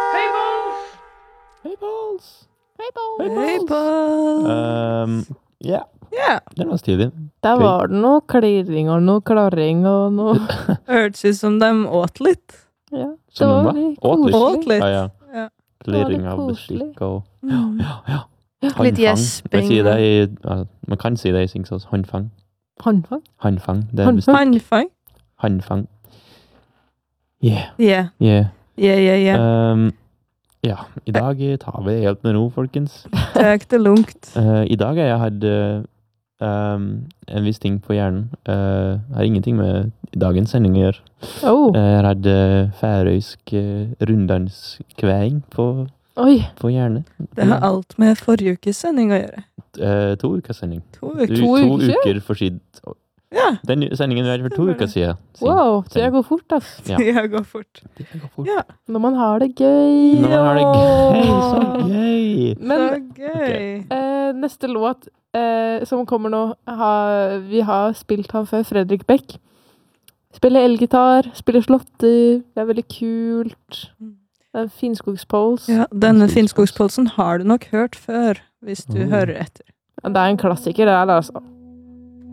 Hey balls! Hey, balls! Ja, Ja, den var stilig. Der Gøy. var det noe klirring og noe klarring og noe hørtes ut som de åt litt. Ja, det Som var hva? litt Åt litt. koselig. Åt litt. Ja, ja. Ja. Klirring Det var av litt bestikk og... Mm. Ja. Litt Håndfang. gjesping. Man sier det i... ja, man kan si det i Singsås. Håndfang. Håndfang. Håndfang. Det er Håndfang. bestikk. Håndfang. Håndfang. Yeah. Yeah, Yeah. yeah, yeah, yeah. Ja, i dag tar vi det helt med ro, folkens. Tøkt og lungt. I dag har jeg hatt en viss ting på hjernen. Har ingenting med dagens sending å gjøre. Oh, Jeg har hatt færøysk runddanskvæing på oi. hjernen. Det har alt med forrige ukes sending å gjøre. 2 ukers sending. 2 uker. 2 uker uker for siden. Ja, Den sendingen vi hadde for 2 uker siden. Wow, det går fort, ass. Ja. tida går fort. Det går fort. Ja, Når man har det gøy. Når man har det gøy, så Ja. gøy! så Men gøy. neste låt som kommer nå, vi har spilt han før, Fredrik Beck. Spiller elgitar, spiller slåtter, det er veldig kult. Det er Finnskogspols. Ja, denne Finnskogspolsen har du nok hørt før, hvis du hører etter. Ja, det er en klassiker, det er det, altså.